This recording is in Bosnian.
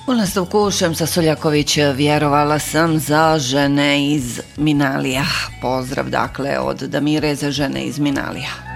U nastavku Šemsa Soljaković, vjerovala sam za žene iz Minalija. Pozdrav dakle od Damire za žene iz Minalija.